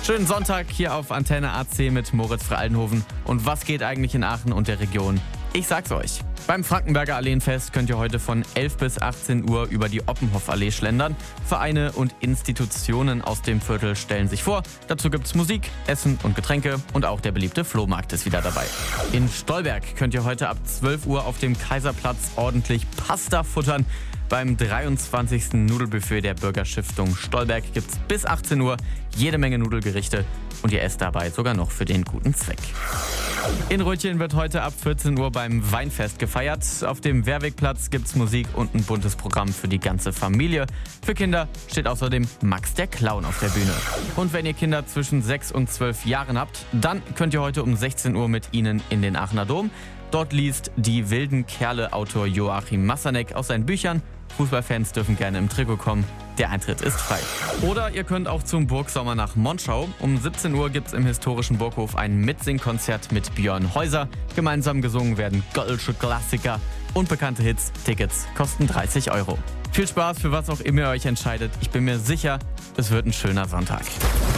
Schönen Sonntag hier auf Antenne AC mit Moritz Frey-Aldenhoven. Und was geht eigentlich in Aachen und der Region? Ich sag's euch. Beim Frankenberger Alleenfest könnt ihr heute von 11 bis 18 Uhr über die Oppenhoff-Allee schlendern. Vereine und Institutionen aus dem Viertel stellen sich vor. Dazu gibt's Musik, Essen und Getränke und auch der beliebte Flohmarkt ist wieder dabei. In Stolberg könnt ihr heute ab 12 Uhr auf dem Kaiserplatz ordentlich Pasta futtern. Beim 23. Nudelbuffet der Bürgerstiftung Stolberg gibt's bis 18 Uhr jede Menge Nudelgerichte und ihr esst dabei sogar noch für den guten Zweck. In Rötchen wird heute ab 14 Uhr beim Weinfest gefeiert. Auf dem Wehrwegplatz gibt's Musik und ein buntes Programm für die ganze Familie. Für Kinder steht außerdem Max der Clown auf der Bühne. Und wenn ihr Kinder zwischen 6 und 12 Jahren habt, dann könnt ihr heute um 16 Uhr mit ihnen in den Aachener Dom. Dort liest die wilden Kerle-Autor Joachim Massanek aus seinen Büchern. Fußballfans dürfen gerne im Trikot kommen. Der Eintritt ist frei. Oder ihr könnt auch zum Burgsommer nach Monschau. Um 17 Uhr gibt es im historischen Burghof ein Mitsingkonzert mit Björn Häuser. Gemeinsam gesungen werden goldsche Klassiker und bekannte Hits. Tickets kosten 30 €. Viel Spaß für was auch immer ihr euch entscheidet. Ich bin mir sicher, es wird ein schöner Sonntag.